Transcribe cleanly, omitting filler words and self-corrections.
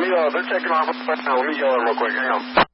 they're taking off right now. Let me yell at them real quick. Hang on.